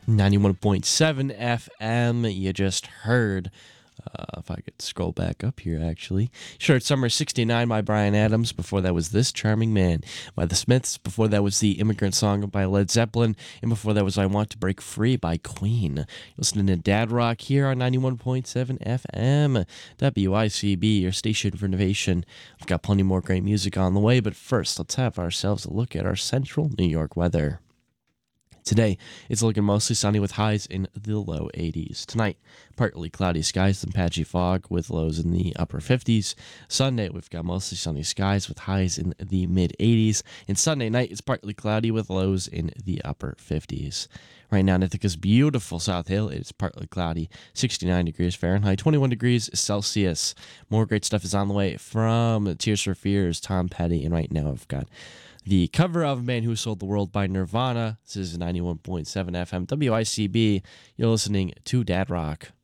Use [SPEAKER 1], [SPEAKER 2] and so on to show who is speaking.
[SPEAKER 1] 91.7 FM. You just heard. If I could scroll back up here, actually. Sure, it's Summer 69 by Bryan Adams. Before that was This Charming Man by The Smiths. Before that was The Immigrant Song by Led Zeppelin. And before that was I Want to Break Free by Queen. You're listening to Dad Rock here on 91.7 FM. WICB, your station for innovation. I've got plenty more great music on the way, but first, let's have ourselves a look at our central New York weather. Today, it's looking mostly sunny with highs in the low 80s. Tonight, partly cloudy skies and patchy fog with lows in the upper 50s. Sunday, we've got mostly sunny skies with highs in the mid 80s. And Sunday night, it's partly cloudy with lows in the upper 50s. Right now in Ithaca's beautiful South Hill, it's partly cloudy, 69 degrees Fahrenheit, 21 degrees Celsius. More great stuff is on the way from Tears for Fears, Tom Petty, and right now I've got the cover of Man Who Sold the World by Nirvana. This is 91.7 FM WICB. You're listening to Dad Rock.